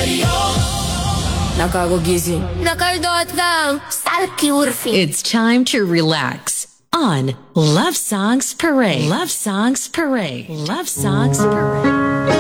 Nakagugising. Nakaldot kang salkiurfi. It's time to relax on Love Songs Parade. Love Songs Parade. Love Songs Parade.